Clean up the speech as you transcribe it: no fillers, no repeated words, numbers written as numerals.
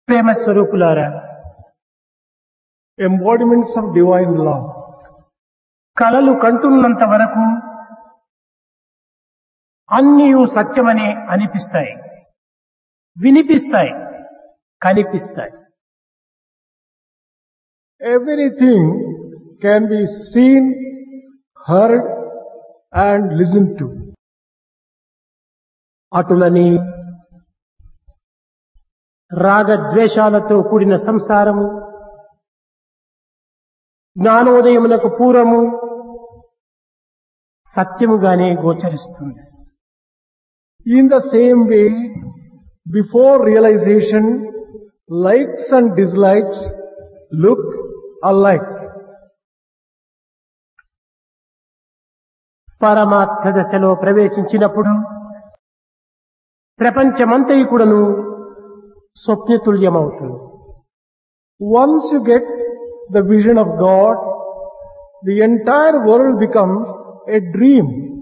ప్రేమ స్వరూపులారా, embodiments of divine love. కలలు కంటున్నంత వరకు అన్నీ సత్యమనే అనిపిస్తాయి, వినిపిస్తాయి, కనిపిస్తాయి. Everything can be seen, heard and listened to. అటులని రాగద్వేషాలతో కూడిన సంసారము జ్ఞానోదయమునకు పూర్వము సత్యముగానే గోచరిస్తుంది. In the same way, before realization, likes and dislikes look alike. పరమార్థ దశలో ప్రవేశించినప్పుడు ప్రపంచమంతయుకుడను స్వప్నతుల్యమవుతుంది. Once you get the vision of God, the entire world becomes a dream.